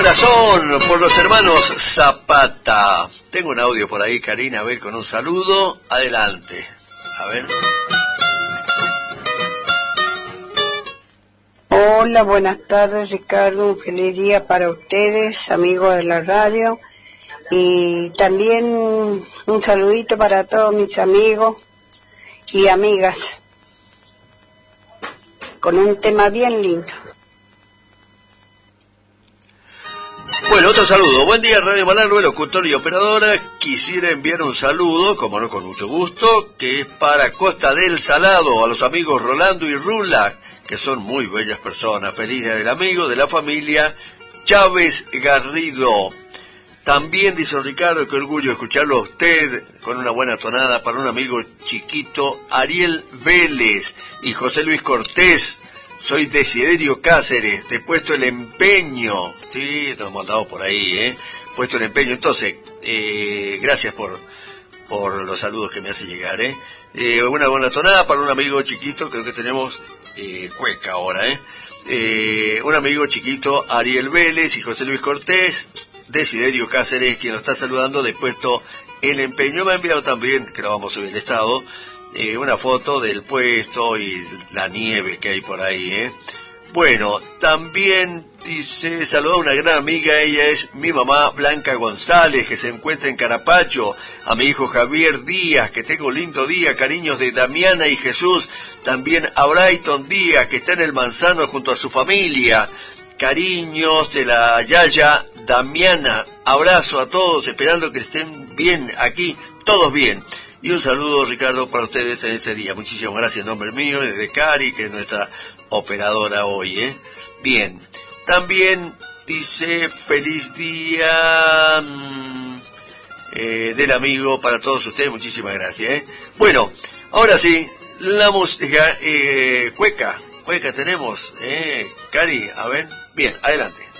corazón por los hermanos Zapata. Tengo un audio por ahí, Karina, a ver, con un saludo. Adelante. A ver. Hola, buenas tardes, Ricardo. Un feliz día para ustedes, amigos de la radio. Y también un saludito para todos mis amigos y amigas. Con un tema bien lindo. Bueno, otro saludo. Buen día, Radio Malargüe, locutor y operadora. Quisiera enviar un saludo, como no, con mucho gusto, que es para Costa del Salado, a los amigos Rolando y Rula, que son muy bellas personas. Feliz día del amigo, de la familia Chávez Garrido. También, dice Ricardo, qué orgullo escucharlo a usted con una buena tonada para un amigo chiquito, Ariel Vélez y José Luis Cortés. Soy Desiderio Cáceres, te he puesto el empeño. Sí, nos hemos dado por ahí, puesto el empeño. Entonces, gracias por los saludos que me hace llegar, Una buena tonada para un amigo chiquito, creo que tenemos cueca ahora, un amigo chiquito, Ariel Vélez y José Luis Cortés. Desiderio Cáceres, quien nos está saludando, de puesto el empeño. Me ha enviado también, que lo vamos a subir el estado, una foto del puesto y la nieve que hay por ahí, Bueno, también dice, saluda a una gran amiga, ella es mi mamá Blanca González, que se encuentra en Carapacho, a mi hijo Javier Díaz, que tenga un lindo día, cariños de Damiana y Jesús, también a Brighton Díaz, que está en el Manzano junto a su familia, cariños de la Yaya Damiana, abrazo a todos, esperando que estén bien aquí, todos bien. Y un saludo, Ricardo, para ustedes en este día. Muchísimas gracias en nombre mío, desde Cari, que es nuestra operadora hoy, Bien. También dice, feliz día del amigo para todos ustedes. Muchísimas gracias, Bueno, ahora sí, la música, cueca tenemos, Cari, a ver. Bien, adelante.